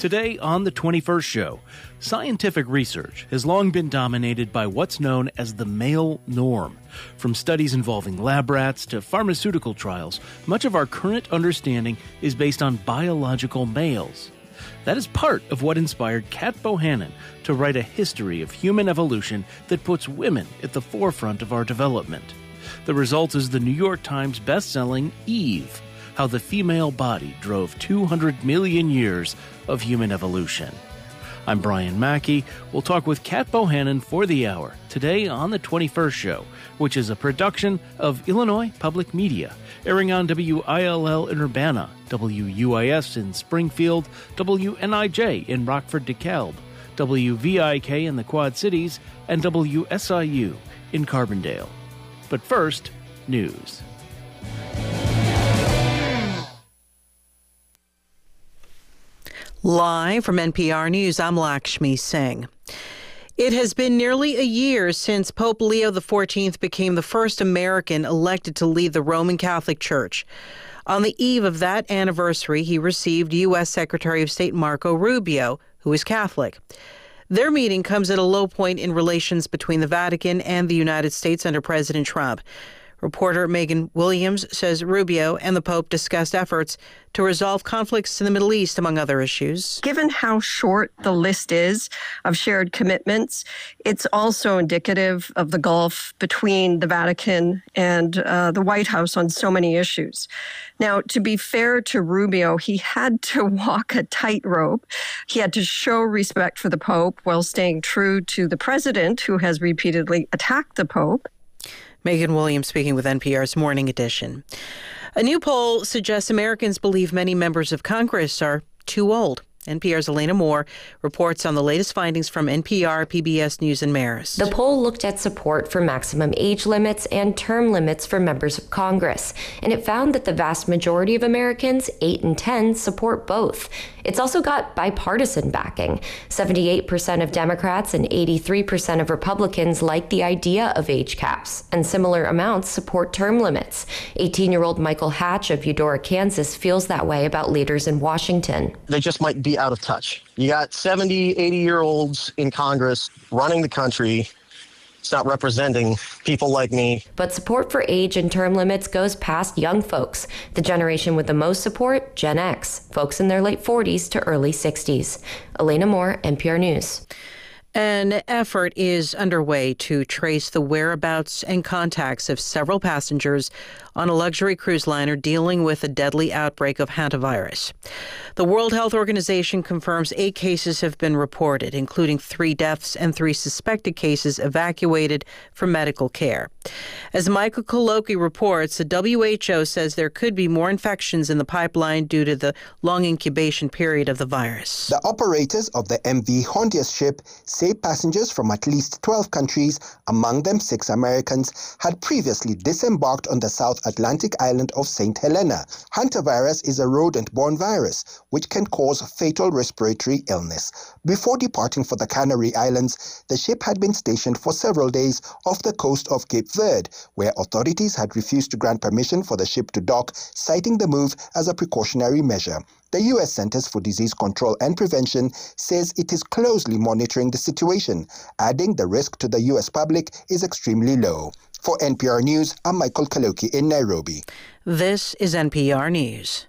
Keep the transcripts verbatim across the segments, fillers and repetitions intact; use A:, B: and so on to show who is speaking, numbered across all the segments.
A: Today on the twenty-first Show, scientific research has long been dominated by what's known as the male norm. From studies involving lab rats to pharmaceutical trials, much of our current understanding is based on biological males. That is part of what inspired Kat Bohannon to write a history of human evolution that puts women at the forefront of our development. The result is the New York Times best-selling Eve, How the Female Body Drove two hundred million Years of Human Evolution. I'm Brian Mackey. We'll talk with Kat Bohannon for the hour, today on the twenty-first Show, which is a production of Illinois Public Media, airing on W I L L in Urbana, W U I S in Springfield, W N I J in Rockford DeKalb, W V I K in the Quad Cities, and W S I U in Carbondale. But first, news.
B: Live from N P R News, I'm Lakshmi Singh. It has been nearly a year since Pope Leo the fourteenth became the first American elected to lead the Roman Catholic Church. On the eve of that anniversary, he received U S Secretary of State Marco Rubio, who is Catholic. Their meeting comes at a low point in relations between the Vatican and the United States under President Trump. Reporter Megan Williams says Rubio and the Pope discussed efforts to resolve conflicts in the Middle East, among other issues.
C: Given how short the list is of shared commitments, it's also indicative of the gulf between the Vatican and uh, the White House on so many issues. Now, to be fair to Rubio, he had to walk a tightrope. He had to show respect for the Pope while staying true to the president, who has repeatedly attacked the Pope.
B: Megan Williams speaking with N P R's Morning Edition. A new poll suggests Americans believe many members of Congress are too old. N P R's Elena Moore reports on the latest findings from N P R, P B S News, and Marist.
D: The poll looked at support for maximum age limits and term limits for members of Congress, and it found that the vast majority of Americans, eight in ten, support both. It's also got bipartisan backing. seventy-eight percent of Democrats and eighty-three percent of Republicans like the idea of age caps, and similar amounts support term limits. eighteen-year-old Michael Hatch of Eudora, Kansas, feels that way about leaders in Washington.
E: They just might be out of touch. You got seventy, eighty-year-olds in Congress running the country. It's not representing people like me.
D: But support for age and term limits goes past young folks. The generation with the most support, Gen X, folks in their late forties to early sixties. Elena Moore, N P R News.
B: An effort is underway to trace the whereabouts and contacts of several passengers on a luxury cruise liner dealing with a deadly outbreak of hantavirus. The World Health Organization confirms eight cases have been reported, including three deaths and three suspected cases evacuated for medical care. As Michael Koloki reports, the W H O says there could be more infections in the pipeline due to the long incubation period of the virus.
F: The operators of the M V Hondius ship say passengers from at least twelve countries, among them six Americans, had previously disembarked on the South Atlantic island of Saint Helena. Hantavirus is a rodent-borne virus which can cause fatal respiratory illness. Before departing for the Canary Islands, the ship had been stationed for several days off the coast of Cape Verde, where authorities had refused to grant permission for the ship to dock, citing the move as a precautionary measure. The U S Centers for Disease Control and Prevention says it is closely monitoring the situation, adding the risk to the U S public is extremely low. For N P R News, I'm Michael Kaloki in Nairobi.
B: This is N P R News.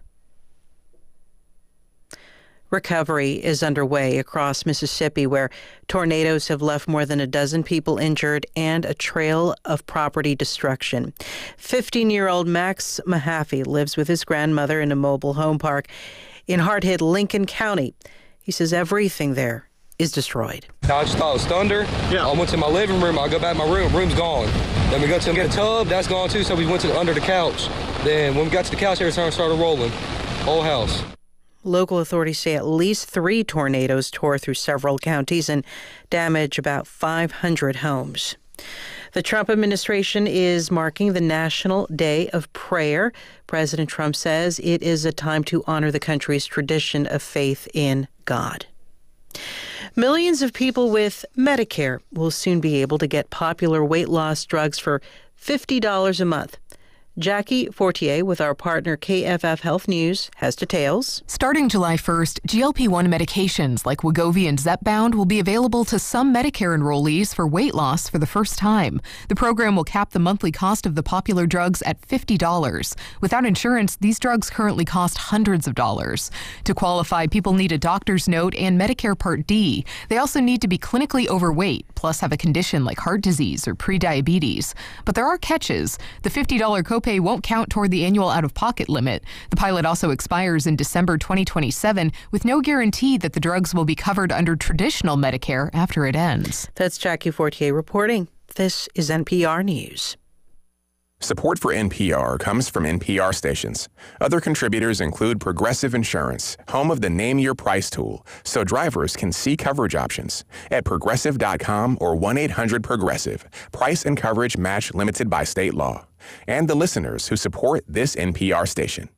B: Recovery is underway across Mississippi, where tornadoes have left more than a dozen people injured and a trail of property destruction. fifteen-year-old Max Mahaffey lives with his grandmother in a mobile home park in hard-hit Lincoln County. He says everything there is destroyed.
G: I just thought it was thunder. Yeah. I went to my living room. I go back to my room. Room's gone. Then we go to get a tub. That's gone too. So we went to the, under the couch. Then when we got to the couch, everything started rolling. Whole house.
B: Local authorities say at least three tornadoes tore through several counties and damaged about five hundred homes. The Trump administration is marking the National Day of Prayer. President Trump says it is a time to honor the country's tradition of faith in God. Millions of people with Medicare will soon be able to get popular weight loss drugs for fifty dollars a month. Jackie Fortier with our partner K F F Health News has details.
H: Starting July first, G L P one medications like Wegovy and Zepbound will be available to some Medicare enrollees for weight loss for the first time. The program will cap the monthly cost of the popular drugs at fifty dollars. Without insurance, these drugs currently cost hundreds of dollars. To qualify, people need a doctor's note and Medicare Part D. They also need to be clinically overweight, plus have a condition like heart disease or prediabetes. But there are catches. The fifty dollars copay won't count toward the annual out-of-pocket limit. The pilot also expires in December twenty twenty-seven, with no guarantee that the drugs will be covered under traditional Medicare after it ends.
B: That's Jackie Fortier reporting. This is N P R News.
I: Support for N P R comes from N P R stations. Other contributors include Progressive Insurance, home of the Name Your Price tool, so drivers can see coverage options at progressive dot com or one eight hundred progressive. Price and coverage match limited by state law. And the listeners who support this N P R station.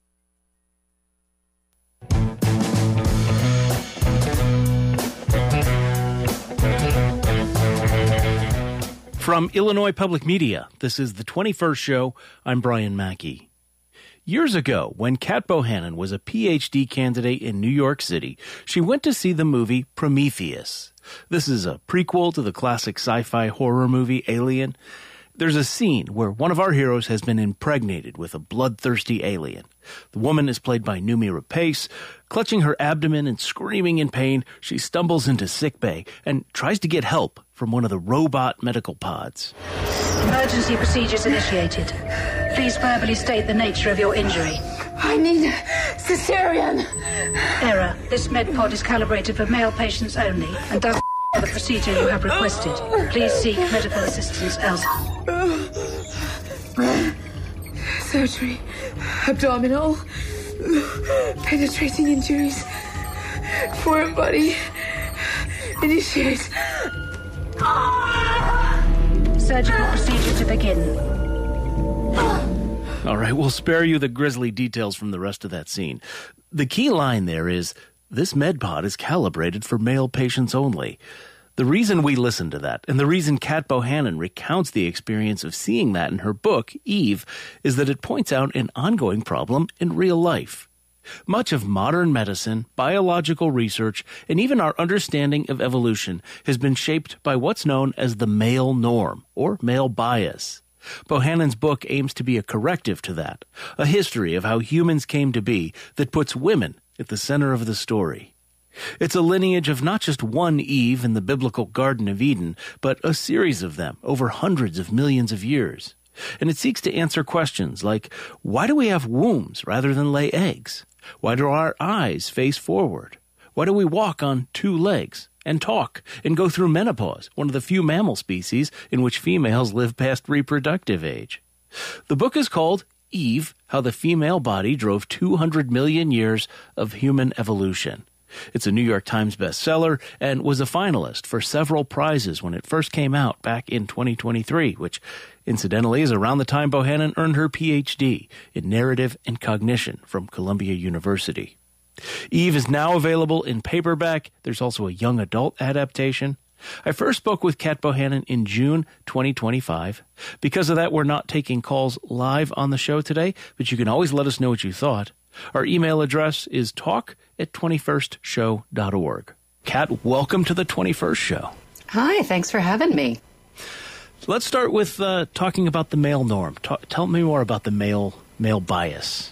A: From Illinois Public Media, this is the twenty-first Show. I'm Brian Mackey. Years ago, when Kat Bohannon was a P H D candidate in New York City, she went to see the movie Prometheus. This is a prequel to the classic sci-fi horror movie Alien. There's a scene where one of our heroes has been impregnated with a bloodthirsty alien. The woman is played by Noomi Rapace. Clutching her abdomen and screaming in pain, she stumbles into sickbay and tries to get help from one of the robot medical pods.
J: Emergency procedures initiated. Please verbally state the nature of your injury.
K: I need cesarean.
J: Error. This med pod is calibrated for male patients only and does the procedure you have requested. Please seek medical assistance elsewhere.
K: Surgery. Abdominal. Penetrating injuries. Foreign body. Initiate.
J: Surgical procedure to begin.
A: All right, we'll spare you the grisly details from the rest of that scene. The key line there is, this MedPod is calibrated for male patients only. The reason we listen to that, and the reason Kat Bohannon recounts the experience of seeing that in her book, Eve, is that it points out an ongoing problem in real life. Much of modern medicine, biological research, and even our understanding of evolution has been shaped by what's known as the male norm, or male bias. Bohannon's book aims to be a corrective to that, a history of how humans came to be that puts women at the center of the story. It's a lineage of not just one Eve in the biblical Garden of Eden, but a series of them over hundreds of millions of years. And it seeks to answer questions like, why do we have wombs rather than lay eggs? Why do our eyes face forward? Why do we walk on two legs and talk and go through menopause, one of the few mammal species in which females live past reproductive age? The book is called Eve, How the Female Body Drove two hundred million Years of Human Evolution. It's a New York Times bestseller and was a finalist for several prizes when it first came out back in twenty twenty-three, which incidentally is around the time Bohannon earned her P H D in Narrative and Cognition from Columbia University. Eve is now available in paperback. There's also a young adult adaptation. I first spoke with Kat Bohannon in June twenty twenty-five. Because of that, we're not taking calls live on the show today, but you can always let us know what you thought. Our email address is talk at twenty-first show dot org. Kat, welcome to the twenty-first Show.
L: Hi, thanks for having me.
A: Let's start with uh, talking about the male norm. Ta- tell me more about the male male bias.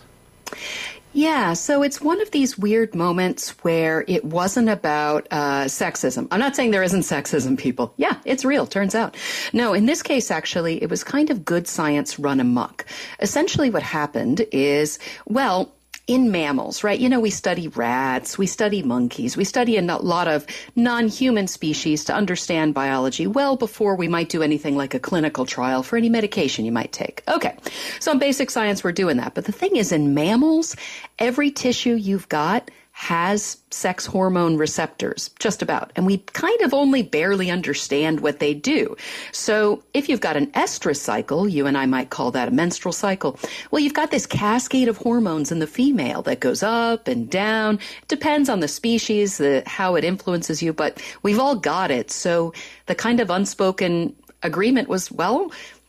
L: Yeah, so it's one of these weird moments where it wasn't about uh, sexism. I'm not saying there isn't sexism, people. Yeah, it's real, turns out. No, in this case, actually, it was kind of good science run amok. Essentially what happened is, well, in mammals, right? You know, we study rats, we study monkeys, we study a lot of non-human species to understand biology well before we might do anything like a clinical trial for any medication you might take. Okay, so in basic science, we're doing that. But the thing is, in mammals, every tissue you've got has sex hormone receptors, just about. And we kind of only barely understand what they do. So if you've got an estrous cycle, you and I might call that a menstrual cycle, well, you've got this cascade of hormones in the female that goes up and down. It depends on the species, the, how it influences you, but we've all got it. So the kind of unspoken agreement was, well,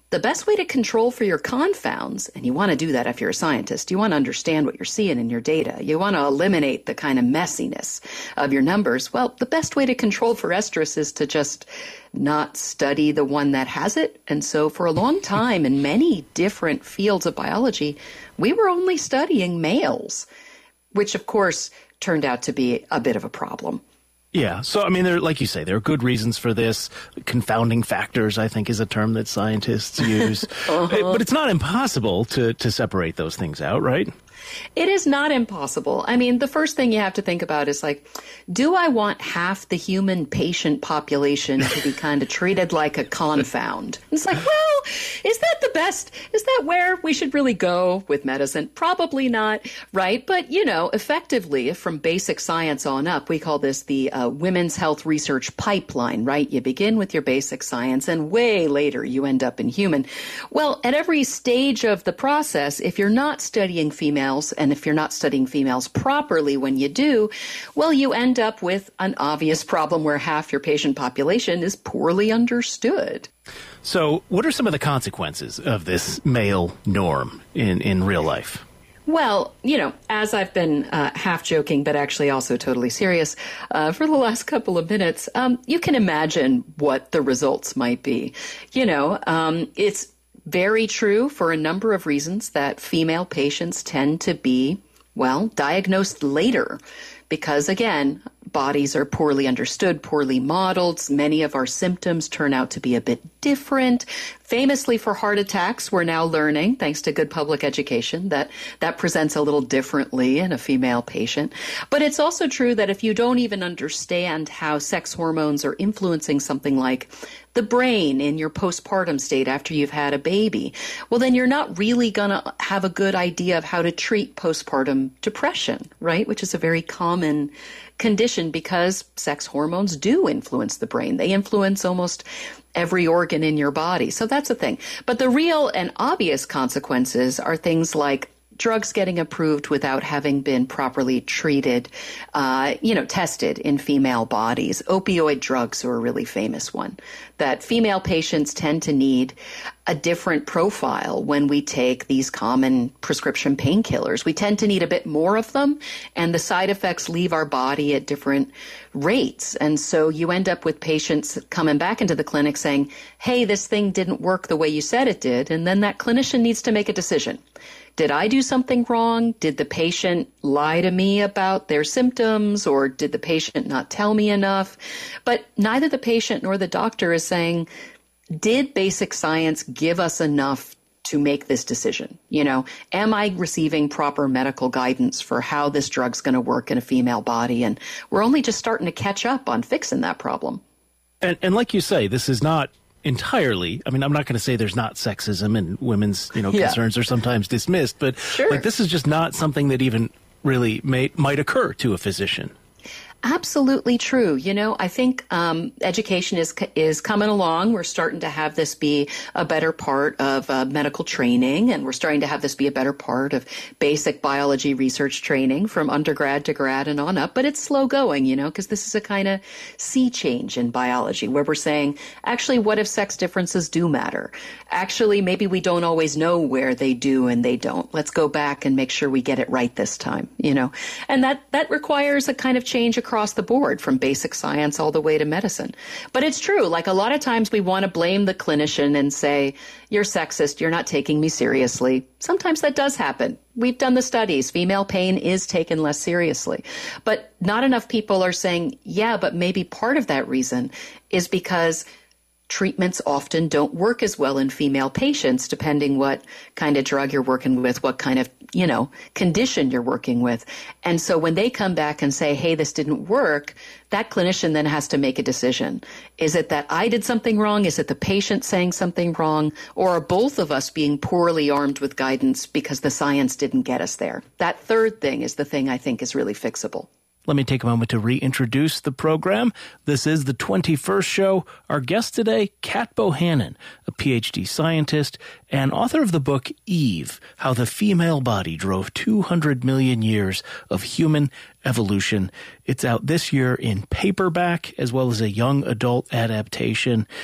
L: the best way to control for your confounds, and you want to do that if you're a scientist, you want to understand what you're seeing in your data. You want to eliminate the kind of messiness of your numbers. Well, the best way to control for estrus is to just not study the one that has it. And so for a long time in many different fields of biology, we were only studying males, which of course turned out to be a bit of a problem.
A: Yeah. So, I mean, there, like you say, there are good reasons for this. Confounding factors, I think, is a term that scientists use. uh-huh. But it's not impossible to, to separate those things out, right?
L: It is not impossible. I mean, the first thing you have to think about is like, do I want half the human patient population to be kind of treated like a confound? It's like, well, is that the best? Is that where we should really go with medicine? Probably not, right? But, you know, effectively, from basic science on up, we call this the uh, women's health research pipeline, right? You begin with your basic science and way later you end up in human. Well, at every stage of the process, if you're not studying females, and if you're not studying females properly when you do, well, you end up with an obvious problem where half your patient population is poorly understood.
A: So what are some of the consequences of this male norm in, in real life?
L: Well, you know, as I've been uh, half joking, but actually also totally serious uh, for the last couple of minutes, um, you can imagine what the results might be. You know, um, it's very true for a number of reasons that female patients tend to be, well, diagnosed later because, again, bodies are poorly understood, poorly modeled. Many of our symptoms turn out to be a bit different. Famously for heart attacks, we're now learning, thanks to good public education, that that presents a little differently in a female patient. But it's also true that if you don't even understand how sex hormones are influencing something like the brain in your postpartum state after you've had a baby, well, then you're not really going to have a good idea of how to treat postpartum depression, right? Which is a very common condition because sex hormones do influence the brain. They influence almost every organ in your body. So that's a thing. But the real and obvious consequences are things like drugs getting approved without having been properly treated, uh, you know, tested in female bodies. Opioid drugs are a really famous one, that female patients tend to need a different profile when we take these common prescription painkillers. We tend to need a bit more of them, and the side effects leave our body at different rates. And so you end up with patients coming back into the clinic saying, hey, this thing didn't work the way you said it did. And then that clinician needs to make a decision. Did I do something wrong? Did the patient lie to me about their symptoms, or did the patient not tell me enough? But neither the patient nor the doctor is saying, did basic science give us enough to make this decision? You know, am I receiving proper medical guidance for how this drug's going to work in a female body? And we're only just starting to catch up on fixing that problem.
A: And, and like you say, this is not entirely, I mean, I'm not going to say there's not sexism and women's, you know,
L: Yeah.
A: concerns are sometimes dismissed, but
L: Sure.
A: like this is just not something that even really may, might occur to a physician.
L: Absolutely true. You know, I think um, education is is coming along. We're starting to have this be a better part of uh, medical training, and we're starting to have this be a better part of basic biology research training from undergrad to grad and on up. But it's slow going, you know, because this is a kind of sea change in biology where we're saying, actually, what if sex differences do matter? Actually, maybe we don't always know where they do and they don't. Let's go back and make sure we get it right this time, you know, and that that requires a kind of change across the board from basic science all the way to medicine. But it's true. Like a lot of times we want to blame the clinician and say, you're sexist, you're not taking me seriously. Sometimes that does happen. We've done the studies. Female pain is taken less seriously. But not enough people are saying, yeah, but maybe part of that reason is because treatments often don't work as well in female patients, depending what kind of drug you're working with, what kind of, you know, condition you're working with. And so when they come back and say, hey, this didn't work, that clinician then has to make a decision. Is it that I did something wrong? Is it the patient saying something wrong? Or are both of us being poorly armed with guidance because the science didn't get us there? That third thing is the thing I think is really fixable.
A: Let me take a moment to reintroduce the program. This is the twenty-first show. Our guest today, Kat Bohannon, a P H D scientist and author of the book Eve, How the Female Body Drove two hundred million Years of Human Evolution. It's out this year in paperback as well as a young adult adaptation.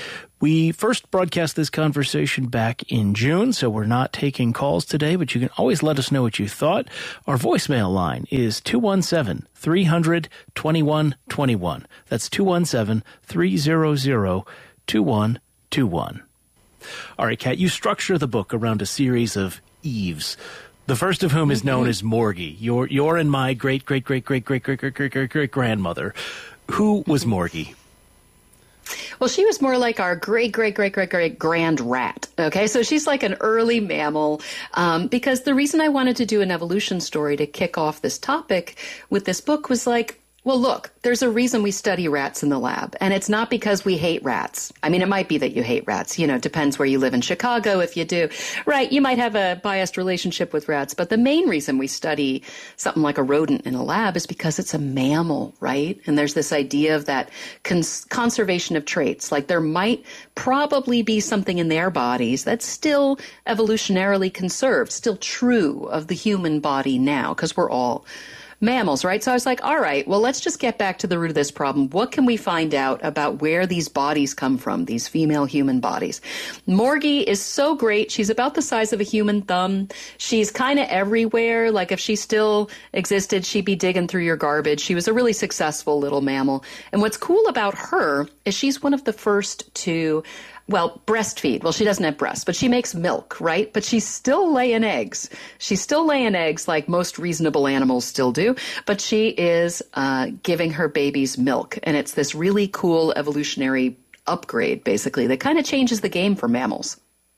A: We first broadcast this conversation back in June, so we're not taking calls today, but you can always let us know what you thought. Our voicemail line is two one seven, three hundred, twenty-one twenty-one. That's two one seven, three hundred, twenty-one twenty-one. All right, Kat, you structure the book around a series of Eves, the first of whom is known as Morgie, your your and my great great great great great great great great great great grandmother. Who was Morgie?
L: Well, she was more like our great, great, great, great, great grand rat. Okay, so she's like an early mammal, um, because the reason I wanted to do an evolution story to kick off this topic with this book was like, well, look, there's a reason we study rats in the lab, and it's not because we hate rats. I mean, it might be that you hate rats. You know, it depends where you live in Chicago. If you do, right, you might have a biased relationship with rats. But the main reason we study something like a rodent in a lab is because it's a mammal, right? And there's this idea of that cons- conservation of traits. Like there might probably be something in their bodies that's still evolutionarily conserved, still true of the human body now, because we're all mammals, right? So I was like, all right, well, let's just get back to the root of this problem. What can we find out about where these bodies come from, these female human bodies? Morgie is so great. She's about the size of a human thumb. She's kind of everywhere. Like if she still existed, she'd be digging through your garbage. She was a really successful little mammal. And what's cool about her is she's one of the first to well, breastfeed. Well, she doesn't have breasts, but she makes milk, right? But she's still laying eggs. She's still laying eggs like most reasonable animals still do, but she is uh, giving her babies milk. And it's this really cool evolutionary upgrade, basically, that kind of changes the game for mammals.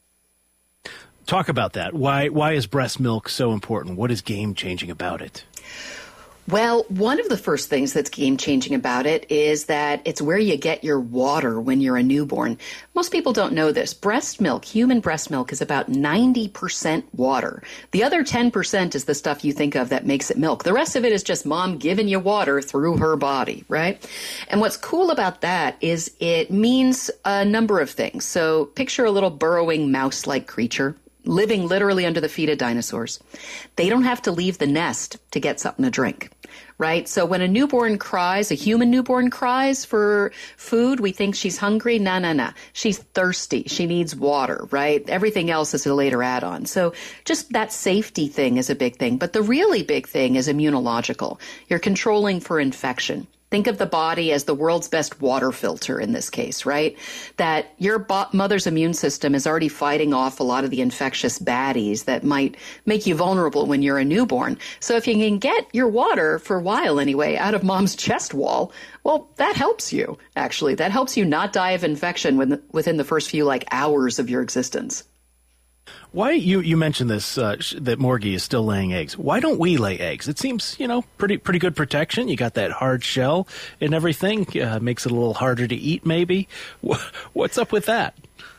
A: Talk about that. Why, why is breast milk so important? What is game-changing about it?
L: Well, one of the first things that's game-changing about it is that it's where you get your water when you're a newborn. Most people don't know this. Breast milk, human breast milk, is about ninety percent water. The other ten percent is the stuff you think of that makes it milk. The rest of it is just mom giving you water through her body, right? And what's cool about that is it means a number of things. So picture a little burrowing mouse-like creature living literally under the feet of dinosaurs. They don't have to leave the nest to get something to drink, right? So when a newborn cries, a human newborn cries for food, we think she's hungry. No, no, no. She's thirsty. She needs water, right? Everything else is a later add-on. So just that safety thing is a big thing. But the really big thing is immunological. You're controlling for infection. Think of the body as the world's best water filter in this case, right? That your bo- mother's immune system is already fighting off a lot of the infectious baddies that might make you vulnerable when you're a newborn. So if you can get your water, for a while anyway, out of mom's chest wall, well, that helps you, actually. That helps you not die of infection when, within the first few, like, hours of your existence.
A: Why, you, you mentioned this, uh, sh- that Morgie is still laying eggs. Why don't we lay eggs? It seems, you know, pretty pretty good protection. You got that hard shell and everything. Uh, makes it a little harder to eat, maybe. Wh- What's up with that?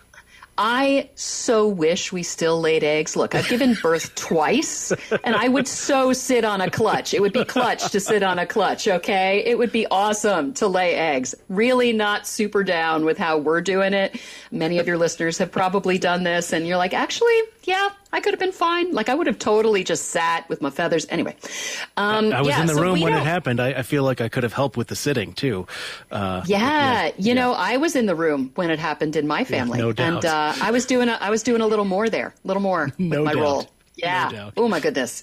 L: I so wish we still laid eggs. Look, I've given birth twice, and I would so sit on a clutch. It would be clutch to sit on a clutch, okay? It would be awesome to lay eggs. Really not super down with how we're doing it. Many of your listeners have probably done this, and you're like, actually, yeah, I could have been fine. Like, I would have totally just sat with my feathers. Anyway. Um,
A: I was
L: yeah,
A: in the
L: so
A: room when
L: don't...
A: it happened. I, I feel like I could have helped with the sitting, too. Uh,
L: yeah,
A: yeah,
L: you yeah. know, I was in the room when it happened in my family.
A: Yeah, no doubt.
L: And uh, I was doing a, I was doing a little more there, a little more
A: no
L: with my
A: doubt.
L: role. Yeah.
A: No doubt.
L: Oh, my goodness.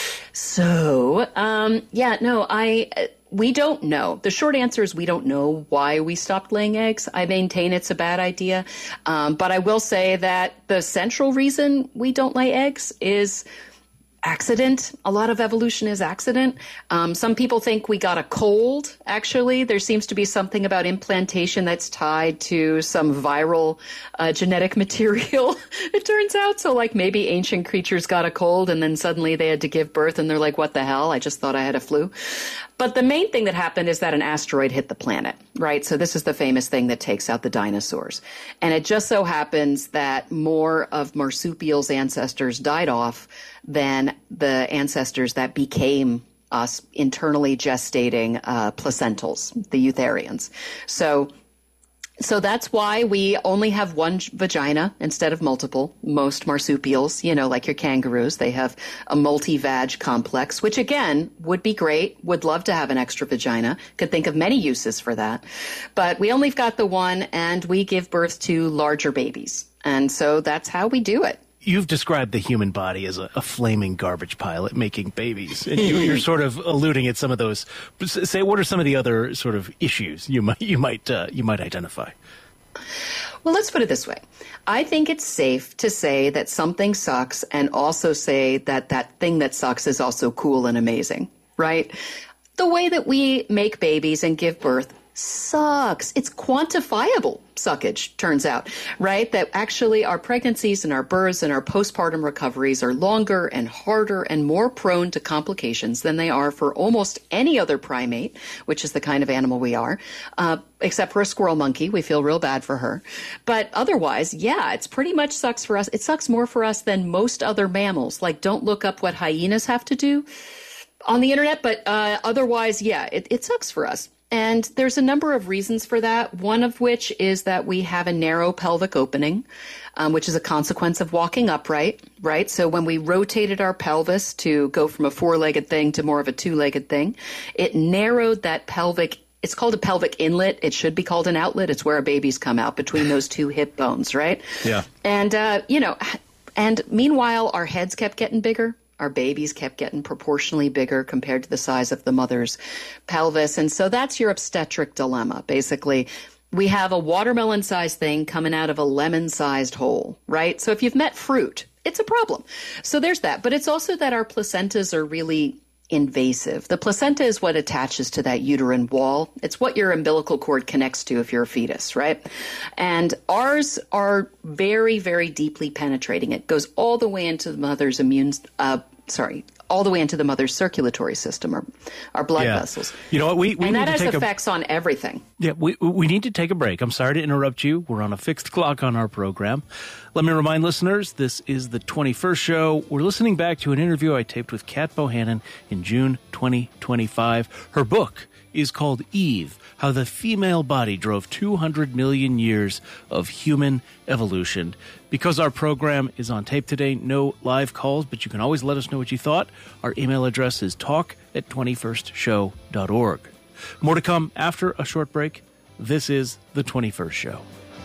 L: So, um, yeah, no, I... We don't know. The short answer is we don't know why we stopped laying eggs. I maintain it's a bad idea. Um, but I will say that the central reason we don't lay eggs is accident. A lot of evolution is accident. Um, some people think we got a cold, actually. There seems to be something about implantation that's tied to some viral uh, genetic material, it turns out. So like maybe ancient creatures got a cold and then suddenly they had to give birth and they're like, what the hell? I just thought I had a flu. But the main thing that happened is that an asteroid hit the planet, right? So this is the famous thing that takes out the dinosaurs. And it just so happens that more of marsupials' ancestors died off than the ancestors that became us internally gestating uh, placentals, the eutherians. So So that's why we only have one vagina instead of multiple. Most marsupials, you know, like your kangaroos, they have a multi-vag complex, which again would be great. Would love to have an extra vagina. Could think of many uses for that. But we only got the one, and we give birth to larger babies. And so that's how we do it.
A: You've described the human body as a, a flaming garbage pile at making babies. And you, you're sort of alluding at some of those. Say, what are some of the other sort of issues you might you might uh, you might identify?
L: Well, let's put it this way. I think it's safe to say that something sucks and also say that that thing that sucks is also cool and amazing, right? The way that we make babies and give birth sucks. It's quantifiable suckage, turns out, right? That actually our pregnancies and our births and our postpartum recoveries are longer and harder and more prone to complications than they are for almost any other primate, which is the kind of animal we are, uh, except for a squirrel monkey. We feel real bad for her. But otherwise, yeah, it's pretty much sucks for us. It sucks more for us than most other mammals. Like, don't look up what hyenas have to do on the internet, but uh, otherwise, yeah, it, it sucks for us. And there's a number of reasons for that, one of which is that we have a narrow pelvic opening, um, which is a consequence of walking upright, right? So when we rotated our pelvis to go from a four-legged thing to more of a two-legged thing, it narrowed that pelvic. It's called a pelvic inlet. It should be called an outlet. It's where our babies come out between those two hip bones, right?
A: Yeah.
L: And, uh, you know, and meanwhile, our heads kept getting bigger. Our babies kept getting proportionally bigger compared to the size of the mother's pelvis. And so that's your obstetric dilemma. Basically, we have a watermelon-sized thing coming out of a lemon-sized hole, right? So if you've met fruit, it's a problem. So there's that. But it's also that our placentas are really invasive. The placenta is what attaches to that uterine wall. It's what your umbilical cord connects to if you're a fetus, right? And ours are very, very deeply penetrating. It goes all the way into the mother's immune, uh, sorry, all the way into the mother's circulatory system, or our blood
A: yeah.
L: vessels.
A: You know what? We, we
L: and
A: need
L: that
A: to
L: has
A: take
L: effects
A: a,
L: on everything.
A: Yeah, we we need to take a break. I'm sorry to interrupt you. We're on a fixed clock on our program. Let me remind listeners, this is the twenty-first show. We're listening back to an interview I taped with Kat Bohannon in June twenty twenty-five. Her book is called Eve, How the Female Body Drove two hundred million Years of Human Evolution. Because our program is on tape today, no live calls, but you can always let us know what you thought. Our email address is talk at twenty-first show dot org. More to come after a short break. This is the twenty-first Show.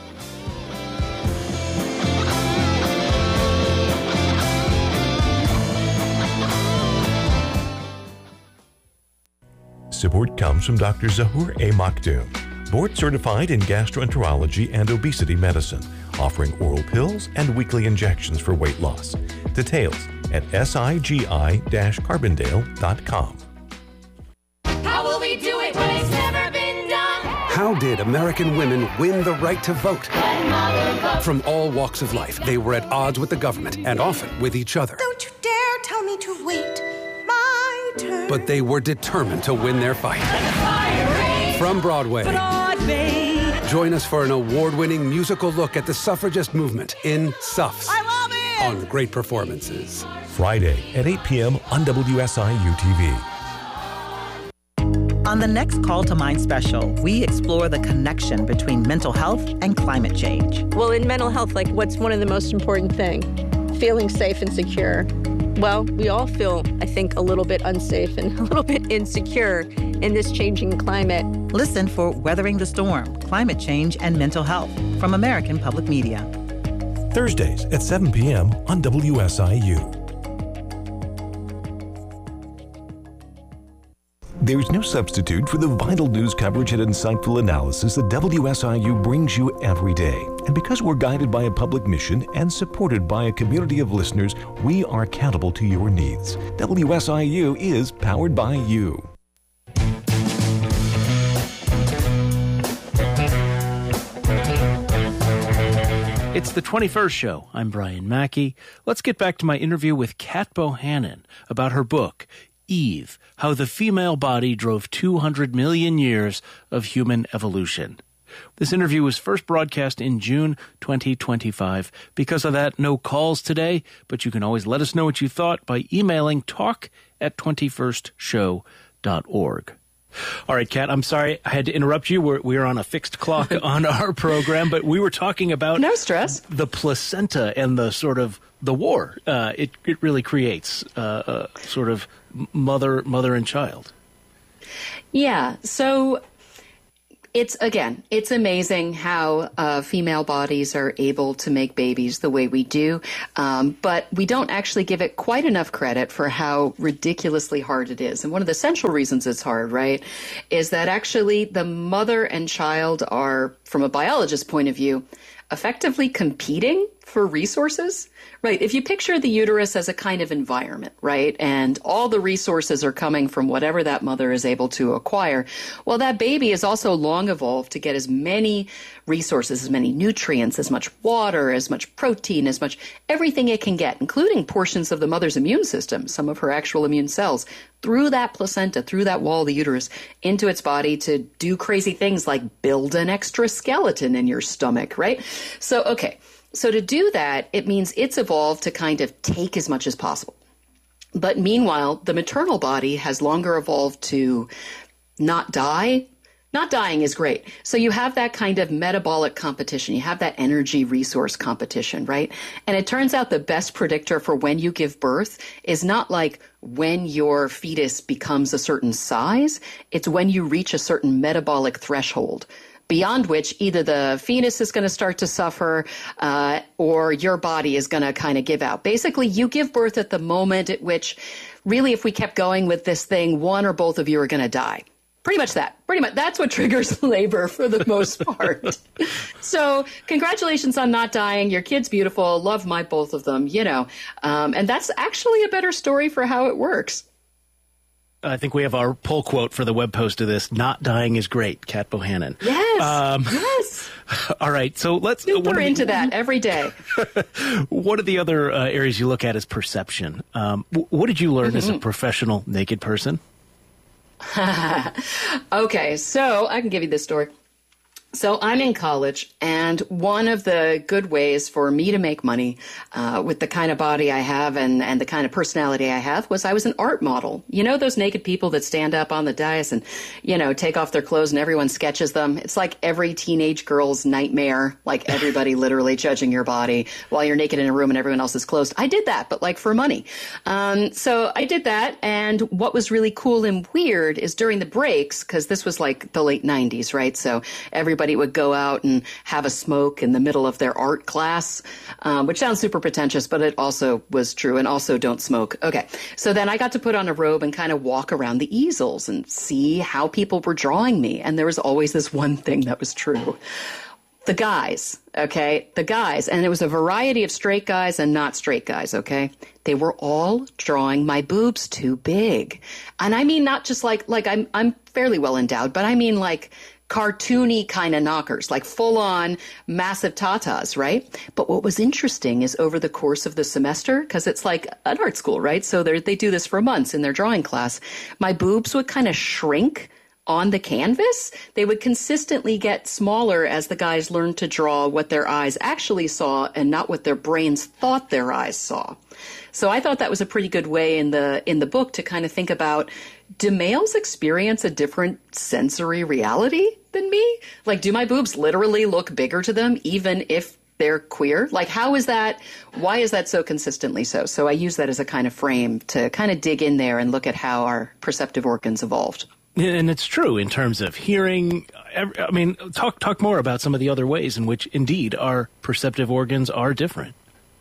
M: Support comes from Doctor Zahur A. Maktoum, board certified in gastroenterology and obesity medicine, offering oral pills and weekly injections for weight loss. Details at sigi dash carbondale dot com.
N: How will we do it when it's never been done?
O: How did American women win the right to vote? From all walks of life, they were at odds with the government and often with each other.
N: Don't you dare tell me to wait my turn.
O: But they were determined to win their fight. From Broadway,
N: Broadway.
O: Join us for an award-winning musical look at the suffragist movement in Suffs.
N: I love it!
O: On Great Performances.
M: Friday at eight p.m. on W S I U T V.
P: On the next Call to Mind special, we explore the connection between mental health and climate change.
Q: Well, in mental health, like, what's one of the most important things? Feeling safe and secure. Well, we all feel, I think, a little bit unsafe and a little bit insecure in this changing climate.
P: Listen for Weathering the Storm, Climate Change and Mental Health from American Public Media.
M: Thursdays at seven p.m. on W S I U. There's no substitute for the vital news coverage and insightful analysis that W S I U brings you every day. And because we're guided by a public mission and supported by a community of listeners, we are accountable to your needs. W S I U is powered by you.
A: It's the twenty-first Show. I'm Brian Mackey. Let's get back to my interview with Kat Bohannon about her book, Eve, How the Female Body Drove two hundred million Years of Human Evolution. This interview was first broadcast in June twenty twenty-five. Because of that, no calls today, but you can always let us know what you thought by emailing talk at twenty-first show dot org. All right, Kat, I'm sorry I had to interrupt you. We're, we're on a fixed clock on our program, but we were talking about
L: no stress.
A: The placenta and the sort of the war uh, it, it really creates, uh, uh, sort of mother, mother and child.
L: Yeah. So it's, again, it's amazing how uh, female bodies are able to make babies the way we do. Um, but we don't actually give it quite enough credit for how ridiculously hard it is. And one of the central reasons it's hard, right, is that actually the mother and child are, from a biologist's point of view, effectively competing for resources, right? If you picture the uterus as a kind of environment, right, and all the resources are coming from whatever that mother is able to acquire, well, that baby is also long evolved to get as many resources, as many nutrients, as much water, as much protein, as much everything it can get, including portions of the mother's immune system, some of her actual immune cells, through that placenta, through that wall of the uterus, into its body to do crazy things like build an extra skeleton in your stomach, right? So, okay. So to do that, it means it's evolved to kind of take as much as possible. But meanwhile, the maternal body has longer evolved to not die. Not dying is great. So you have that kind of metabolic competition. You have that energy resource competition, right? And it turns out the best predictor for when you give birth is not like when your fetus becomes a certain size. It's when you reach a certain metabolic threshold, beyond which either the fetus is going to start to suffer uh, or your body is going to kind of give out. Basically, you give birth at the moment at which, really, if we kept going with this thing, one or both of you are going to die. Pretty much that. Pretty much. That's what triggers labor for the most part. So congratulations on not dying. Your kid's beautiful. Love my both of them, you know. Um, and that's actually a better story for how it works.
A: I think we have our pull quote for the web post of this. Not dying is great, Kat Bohannon.
L: Yes.
A: Um,
L: yes.
A: All right. So let's
L: super
A: the,
L: into that every day.
A: One of the other uh, areas you look at is perception. Um, w- what did you learn mm-hmm. as a professional naked person?
L: Okay, so I can give you this story. So I'm in college, and one of the good ways for me to make money uh, with the kind of body I have and, and the kind of personality I have was I was an art model. You know those naked people that stand up on the dais and, you know, take off their clothes and everyone sketches them? It's like every teenage girl's nightmare, like everybody literally judging your body while you're naked in a room and everyone else is clothed. I did that, but like for money. Um, so I did that, and what was really cool and weird is during the breaks, because this was like the late nineties, right? So everybody would go out and have a smoke in the middle of their art class, um, which sounds super pretentious, but it also was true. And also don't smoke. Okay. So then I got to put on a robe and kind of walk around the easels and see how people were drawing me. And there was always this one thing that was true. The guys, okay, the guys, and it was a variety of straight guys and not straight guys, okay? They were all drawing my boobs too big. And I mean, not just like, like I'm, I'm fairly well endowed, but I mean like cartoony kind of knockers, like full-on massive tatas, right? But what was interesting is over the course of the semester, because it's like an art school, right? So they do this for months in their drawing class. My boobs would kind of shrink on the canvas. They would consistently get smaller as the guys learned to draw what their eyes actually saw and not what their brains thought their eyes saw. So I thought that was a pretty good way in the in the book to kind of think about, do males experience a different sensory reality than me? Like, do my boobs literally look bigger to them even if they're queer? Like, how is that? Why is that so consistently so? So I use that as a kind of frame to kind of dig in there and look at how our perceptive organs evolved.
A: And it's true in terms of hearing. I mean, talk talk more about some of the other ways in which, indeed, our perceptive organs are different.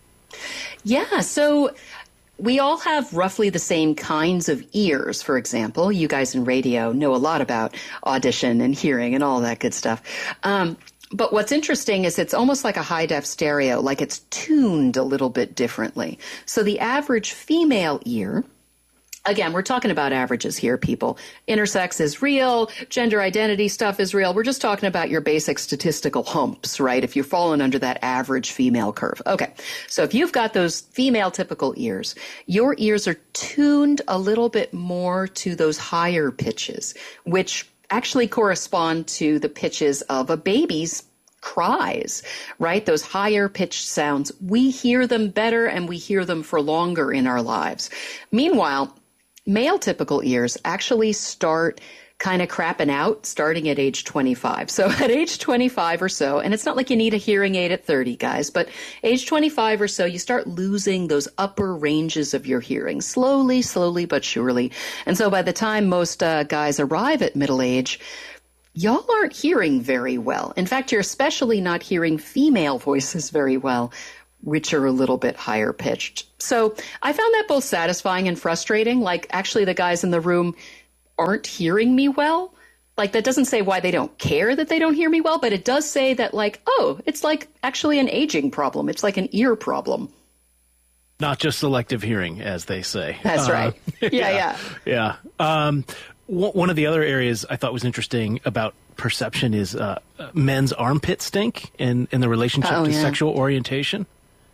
L: Yeah, so we all have roughly the same kinds of ears, for example. You guys in radio know a lot about audition and hearing and all that good stuff. Um, but what's interesting is it's almost like a high-def stereo, like it's tuned a little bit differently. So the average female ear, again, we're talking about averages here, people. Intersex is real. Gender identity stuff is real. We're just talking about your basic statistical humps, right? If you're falling under that average female curve. Okay. So if you've got those female typical ears, your ears are tuned a little bit more to those higher pitches, which actually correspond to the pitches of a baby's cries, right? Those higher pitched sounds. We hear them better and we hear them for longer in our lives. Meanwhile, male typical ears actually start kind of crapping out starting at age twenty-five. So at age twenty-five or so, and it's not like you need a hearing aid at thirty, guys, but age twenty-five or so, you start losing those upper ranges of your hearing slowly, slowly, but surely. And so by the time most uh, guys arrive at middle age, y'all aren't hearing very well. In fact, you're especially not hearing female voices very well, which are a little bit higher pitched. So I found that both satisfying and frustrating. Like, actually, the guys in the room aren't hearing me well. Like, that doesn't say why they don't care that they don't hear me well, but it does say that, like, oh, it's like actually an aging problem. It's like an ear problem.
A: Not just selective hearing, as they say.
L: That's uh, right. Yeah, yeah.
A: Yeah. yeah. Um, w- one of the other areas I thought was interesting about perception is uh, men's armpit stink in, in the relationship
L: oh,
A: to
L: yeah.
A: sexual orientation.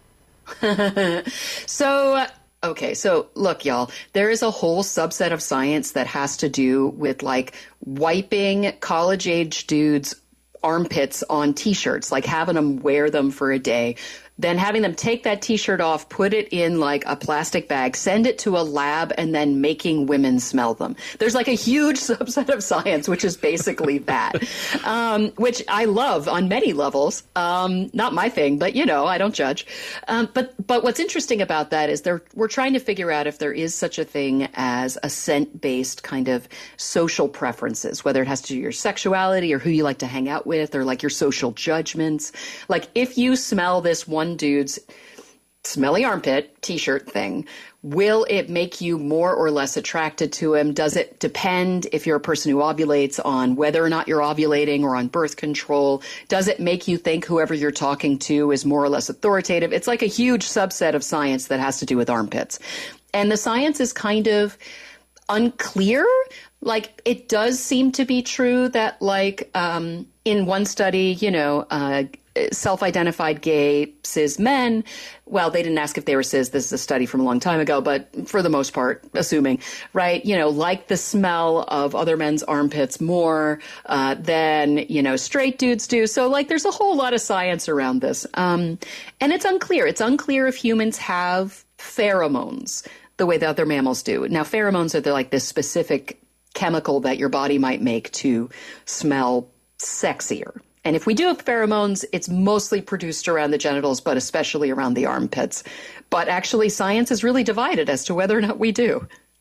L: so... Uh, Okay, so look, y'all, there is a whole subset of science that has to do with like wiping college-age dudes' armpits on T-shirts, like having them wear them for a day, then having them take that T-shirt off, put it in like a plastic bag, send it to a lab, and then making women smell them. There's like a huge subset of science, which is basically that, um, which I love on many levels. Um, not my thing, but, you know, I don't judge. Um, but but what's interesting about that is they're, we're trying to figure out if there is such a thing as a scent-based kind of social preferences, whether it has to do with your sexuality or who you like to hang out with or like your social judgments. Like if you smell this one dude's smelly armpit T-shirt thing, will it make you more or less attracted to him? Does it depend if you're a person who ovulates on whether or not you're ovulating or on birth control? Does it make you think whoever you're talking to is more or less authoritative? It's like a huge subset of science that has to do with armpits. And the science is kind of unclear. Like, it does seem to be true that, like, um, in one study, you know, uh, self-identified gay cis men, well, they didn't ask if they were cis. This is a study from a long time ago, but for the most part, assuming, right, you know, like the smell of other men's armpits more uh, than, you know, straight dudes do. So, like, there's a whole lot of science around this. Um, and it's unclear. It's unclear if humans have pheromones the way that other mammals do. Now, pheromones are the, like this specific chemical that your body might make to smell sexier. And if we do have pheromones, it's mostly produced around the genitals, but especially around the armpits. But actually, science is really divided as to whether or not we do.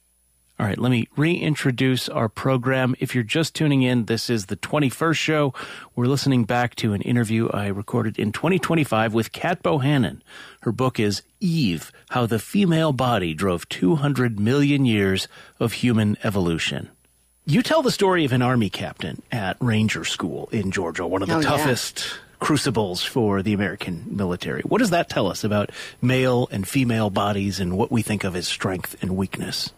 A: All right, let me reintroduce our program. If you're just tuning in, this is the twenty-first show. We're listening back to an interview I recorded in twenty twenty-five with Kat Bohannon. Her book is Eve, How the Female Body Drove two hundred million Years of Human Evolution. You tell the story of an Army captain at Ranger School in Georgia, one of the
L: oh,
A: toughest
L: yeah.
A: crucibles for the American military. What does that tell us about male and female bodies and what we think of as strength and weakness?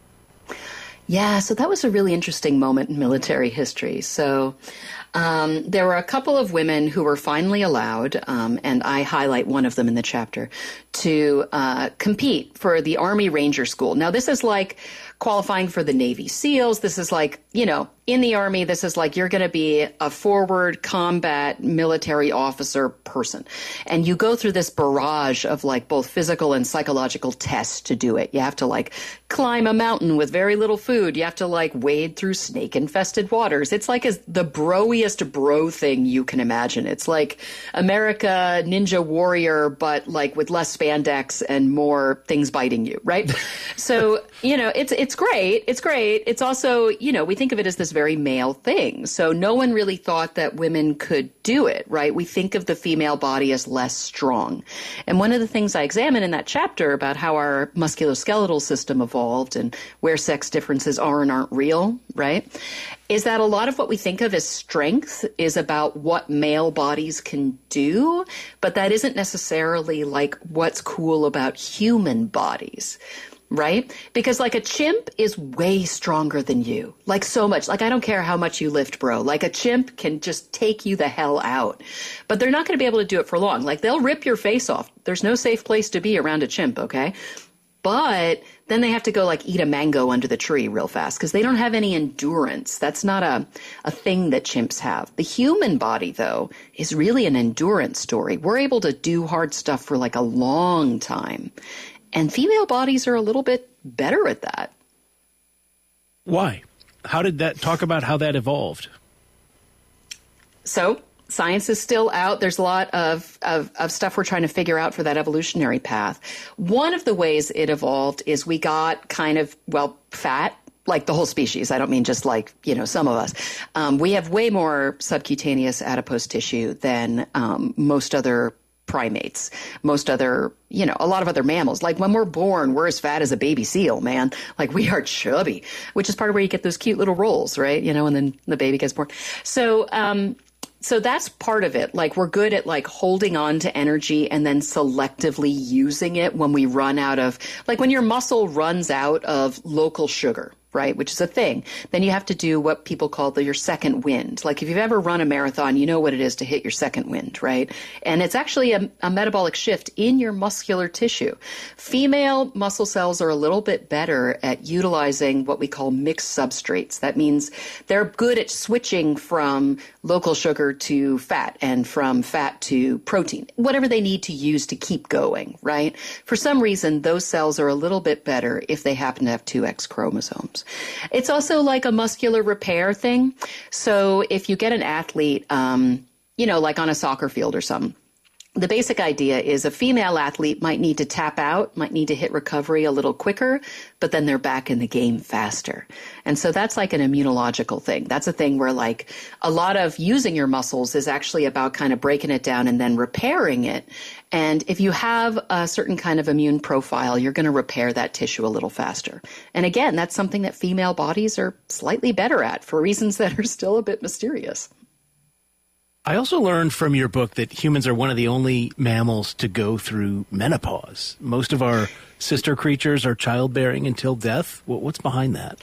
L: Yeah, so that was a really interesting moment in military history. So um, there were a couple of women who were finally allowed, um, and I highlight one of them in the chapter, to uh, compete for the Army Ranger School. Now, this is like qualifying for the Navy SEALs. This is like, you know, in the Army, this is like you're going to be a forward combat military officer person. And you go through this barrage of like both physical and psychological tests to do it. You have to like climb a mountain with very little food. You have to like wade through snake infested waters. It's like a, the broiest bro thing you can imagine. It's like America Ninja Warrior, but like with less spandex and more things biting you, right? So, you know, it's, it's great. It's great. It's also, you know, we think of it as this very male thing. So no one really thought that women could do it, right? We think of the female body as less strong. And one of the things I examine in that chapter about how our musculoskeletal system evolved and where sex differences are and aren't real, right, is that a lot of what we think of as strength is about what male bodies can do, but that isn't necessarily like what's cool about human bodies. Right? Because like a chimp is way stronger than you, like so much. Like, I don't care how much you lift, bro. Like a chimp can just take you the hell out, but they're not going to be able to do it for long. Like, they'll rip your face off. There's no safe place to be around a chimp. Okay. But then they have to go like eat a mango under the tree real fast because they don't have any endurance. That's not a, a thing that chimps have. The human body, though, is really an endurance story. We're able to do hard stuff for like a long time. And female bodies are a little bit better at that.
A: Why? How did that, talk about how that evolved?
L: So science is still out. There's a lot of, of, of stuff we're trying to figure out for that evolutionary path. One of the ways it evolved is we got kind of, well, fat, like the whole species. I don't mean just like, you know, some of us. Um, we have way more subcutaneous adipose tissue than um, most other primates, most other, you know, a lot of other mammals. Like when we're born, we're as fat as a baby seal, man. Like we are chubby, which is part of where you get those cute little rolls, right? You know, and then the baby gets born. So, um, So that's part of it. Like we're good at like holding on to energy and then selectively using it when we run out of, like when your muscle runs out of local sugar, right, which is a thing, then you have to do what people call the, your second wind. Like if you've ever run a marathon, you know what it is to hit your second wind, right? And it's actually a, a metabolic shift in your muscular tissue. Female muscle cells are a little bit better at utilizing what we call mixed substrates. That means they're good at switching from local sugar to fat and from fat to protein, whatever they need to use to keep going, right? For some reason, those cells are a little bit better if they happen to have two X chromosomes. It's also like a muscular repair thing. So if you get an athlete, um, you know, like on a soccer field or something, the basic idea is a female athlete might need to tap out, might need to hit recovery a little quicker, but then they're back in the game faster. And so that's like an immunological thing. That's a thing where like a lot of using your muscles is actually about kind of breaking it down and then repairing it. And if you have a certain kind of immune profile, you're going to repair that tissue a little faster. And again, that's something that female bodies are slightly better at for reasons that are still a bit mysterious.
A: I also learned from your book that humans are one of the only mammals to go through menopause. Most of our sister creatures are childbearing until death. What's behind that?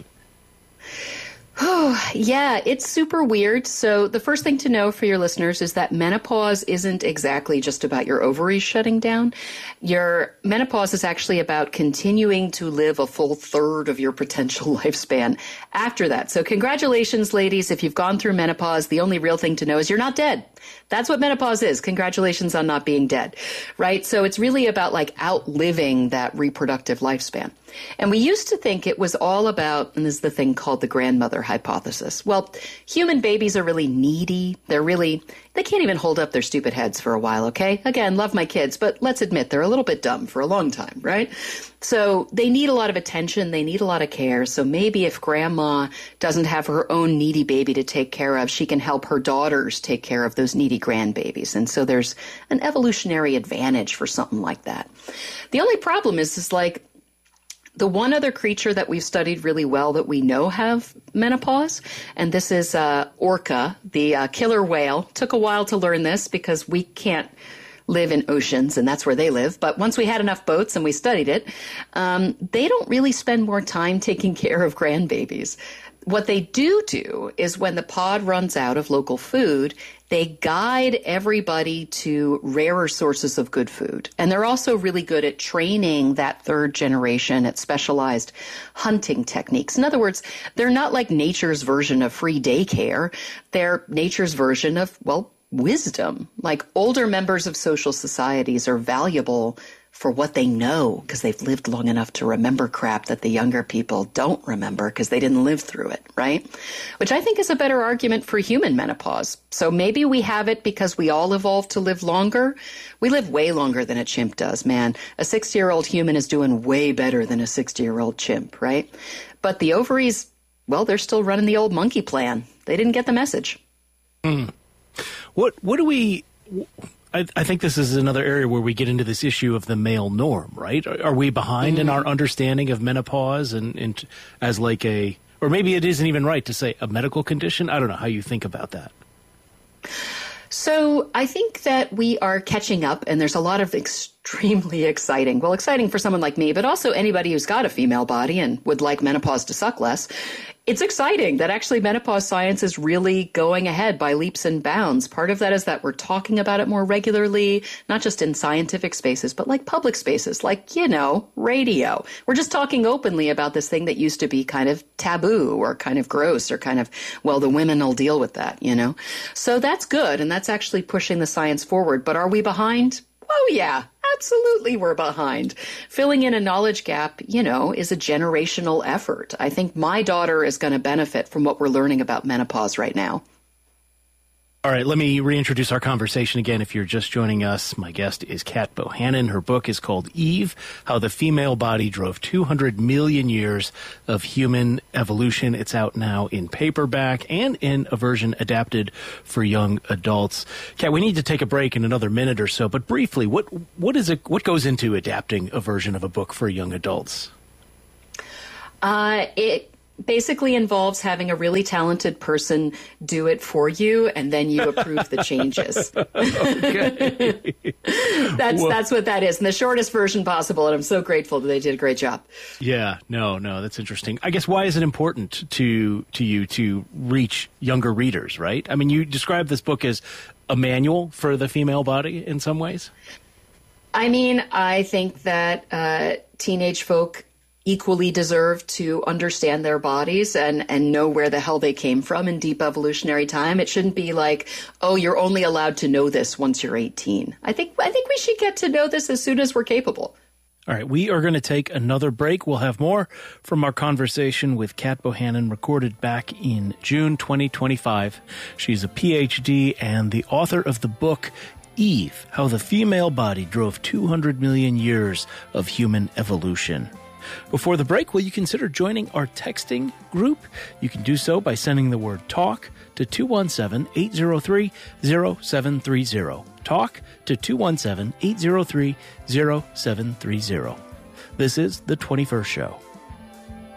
L: Oh, yeah, it's super weird. So the first thing to know for your listeners is that menopause isn't exactly just about your ovaries shutting down. Your menopause is actually about continuing to live a full third of your potential lifespan after that. So congratulations, ladies. If you've gone through menopause, the only real thing to know is you're not dead. That's what menopause is. Congratulations on not being dead, right? So it's really about like outliving that reproductive lifespan. And we used to think it was all about, and this is the thing called the grandmother hypothesis. Well, human babies are really needy. They're really, they can't even hold up their stupid heads for a while, okay? Again, love my kids, but let's admit they're a little bit dumb for a long time, right? So they need a lot of attention. They need a lot of care. So maybe if grandma doesn't have her own needy baby to take care of, she can help her daughters take care of those needy grandbabies. And so there's an evolutionary advantage for something like that. The only problem is, is like, the one other creature that we've studied really well that we know have menopause, and this is uh, orca, the uh, killer whale. Took a while to learn this because we can't live in oceans, and that's where they live. But once we had enough boats and we studied it, um, they don't really spend more time taking care of grandbabies. What they do do is when the pod runs out of local food, they guide everybody to rarer sources of good food. And they're also really good at training that third generation at specialized hunting techniques. In other words, they're not like nature's version of free daycare. They're nature's version of, well, wisdom. Like older members of social societies are valuable for what they know because they've lived long enough to remember crap that the younger people don't remember because they didn't live through it, right? Which I think is a better argument for human menopause. So maybe we have it because we all evolved to live longer. We live way longer than a chimp does, man. A sixty-year-old human is doing way better than a sixty-year-old chimp, right? But the ovaries, well, they're still running the old monkey plan. They didn't get the message.
A: Mm. What, what do we... I, I think this is another area where we get into this issue of the male norm, right? Are, are we behind mm-hmm. in our understanding of menopause and, and as like a, or maybe it isn't even right to say a medical condition? I don't know how you think about that.
L: So I think that we are catching up, and there's a lot of extremely exciting, well, exciting for someone like me, but also anybody who's got a female body and would like menopause to suck less. It's exciting that actually menopause science is really going ahead by leaps and bounds. Part of that is that we're talking about it more regularly, not just in scientific spaces, but like public spaces, like, you know, radio. We're just talking openly about this thing that used to be kind of taboo or kind of gross or kind of, well, the women will deal with that, you know? So that's good. And that's actually pushing the science forward. But are we behind? Oh, yeah, Absolutely, we're behind. Filling in a knowledge gap, you know, is a generational effort. I think my daughter is going to benefit from what we're learning about menopause right now.
A: All right, let me reintroduce our conversation again. If you're just joining us, my guest is Kat Bohannon. Her book is called Eve, How the Female Body Drove two hundred million Years of Human Evolution. It's out now in paperback and in a version adapted for young adults. Kat, we need to take a break in another minute or so, but briefly, what what is it? What goes into adapting a version of a book for young adults?
L: Uh, it basically involves having a really talented person do it for you, and then you approve the changes.
A: Okay.
L: that's
A: Well-
L: that's what that is, in the shortest version possible, and I'm so grateful that they did a great job.
A: Yeah, no, no, that's interesting. I guess why is it important to to you to reach younger readers, right? I mean, you describe this book as a manual for the female body in some ways.
L: I mean, I think that uh, teenage folk equally deserve to understand their bodies and, and know where the hell they came from in deep evolutionary time. It shouldn't be like, oh, you're only allowed to know this once you're eighteen. I think I think we should get to know this as soon as we're capable.
A: All right, we are going to take another break. We'll have more from our conversation with Kat Bohannon, recorded back in June twenty twenty-five. She's a P H D and the author of the book Eve, How the Female Body Drove two hundred million Years of Human Evolution. Before the break, will you consider joining our texting group? You can do so by sending the word TALK to two one seven, eight zero three, zero seven three zero. TALK to two one seven, eight zero three, zero seven three zero. This is The twenty-first Show.